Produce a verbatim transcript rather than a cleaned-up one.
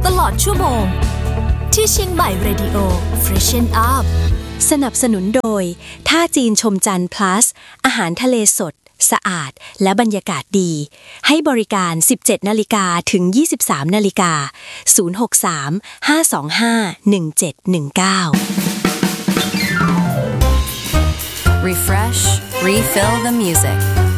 ตลอดชั่วโมงที่เชียงใหม่ Radio Freshen Up สนับสนุนโดยท่าจีนชมจันทร์ plus อาหารทะเลสดสะอาดและบรรยากาศดีให้บริการ สิบเจ็ดนาฬิกา ถึง ยี่สิบสามนาฬิกา ศูนย์ หก สาม ห้า สอง ห้า หนึ่ง เจ็ด หนึ่ง เก้า Refresh, refill the music